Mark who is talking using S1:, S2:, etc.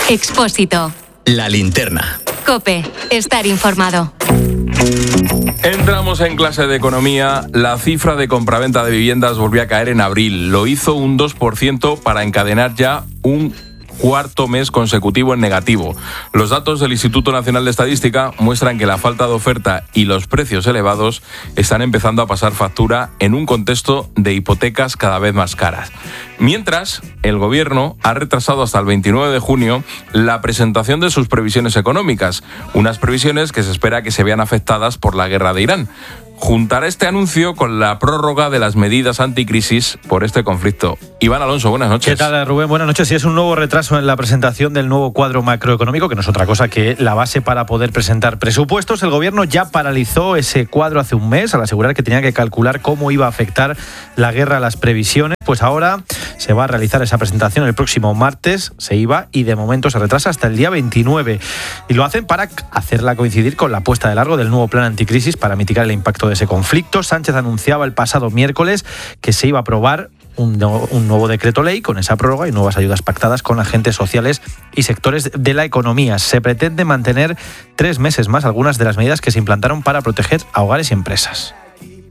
S1: Expósito.
S2: La linterna.
S1: COPE. Estar informado.
S3: Entramos en clase de economía. La cifra de compraventa de viviendas volvió a caer en abril. Lo hizo un 2% para encadenar ya un cuarto mes consecutivo en negativo. Los datos del Instituto Nacional de Estadística muestran que la falta de oferta y los precios elevados están empezando a pasar factura en un contexto de hipotecas cada vez más caras. Mientras, el Gobierno ha retrasado hasta el 29 de junio la presentación de sus previsiones económicas, unas previsiones que se espera que se vean afectadas por la guerra de Irán. Juntará este anuncio con la prórroga de las medidas anticrisis por este conflicto. Iván Alonso, buenas noches.
S4: ¿Qué tal, Rubén? Buenas noches. Sí, es un nuevo retraso en la presentación del nuevo cuadro macroeconómico, que no es otra cosa que la base para poder presentar presupuestos. El Gobierno ya paralizó ese cuadro hace un mes al asegurar que tenía que calcular cómo iba a afectar la guerra a las previsiones. Pues ahora se va a realizar esa presentación el próximo martes, se iba, y de momento se retrasa hasta el día 29. Y lo hacen para hacerla coincidir con la puesta de largo del nuevo plan anticrisis para mitigar el impacto de ese conflicto. Sánchez anunciaba el pasado miércoles que se iba a aprobar un nuevo decreto ley con esa prórroga y nuevas ayudas pactadas con agentes sociales y sectores de la economía. Se pretende mantener 3 meses más algunas de las medidas que se implantaron para proteger a hogares y empresas.